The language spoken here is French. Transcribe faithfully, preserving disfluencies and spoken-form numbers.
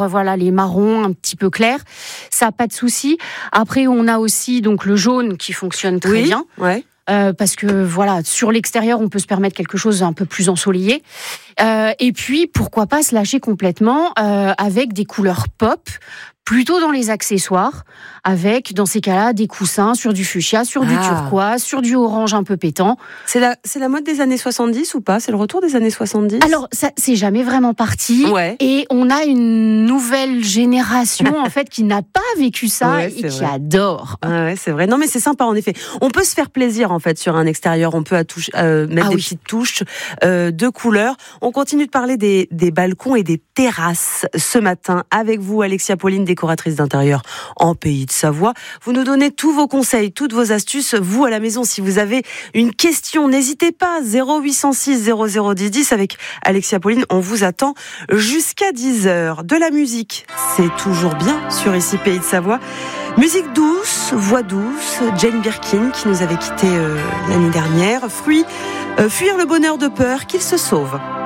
couleurs, voilà, les marrons un petit peu clairs, ça pas de souci. Après, on a aussi donc le jaune qui fonctionne très oui, bien. Ouais. Euh, parce que voilà, sur l'extérieur, on peut se permettre quelque chose un peu plus ensoleillé. Euh, et puis, pourquoi pas se lâcher complètement euh, avec des couleurs pop, plutôt dans les accessoires, avec, dans ces cas-là, des coussins sur du fuchsia, sur du ah. turquoise, sur du orange un peu pétant. C'est la, c'est la mode des années soixante-dix ou pas ? C'est le retour des années soixante-dix ? Alors, ça, c'est jamais vraiment parti. Ouais. Et on a une nouvelle génération, en fait, qui n'a pas vécu ça Ouais, et qui vrai. adore. Ah ouais, c'est vrai. Non, mais c'est sympa, en effet. On peut se faire plaisir, en fait, sur un extérieur. On peut à touche, euh, mettre Ah des oui. petites touches euh, de couleurs. On continue de parler des, des balcons et des terrasses ce matin avec vous, Alexia Pauline, décoratrice d'intérieur en Pays de Savoie. Vous nous donnez tous vos conseils, toutes vos astuces. Vous, à la maison, si vous avez une question, n'hésitez pas. zéro huit cent six zéro zéro dix dix avec Alexia Pauline. On vous attend jusqu'à dix heures. De la musique, c'est toujours bien sur ici Pays de Savoie. Musique douce, voix douce, Jane Birkin qui nous avait quittés euh, l'année dernière. Fruit, euh, fuir le bonheur de peur qu'il se sauve.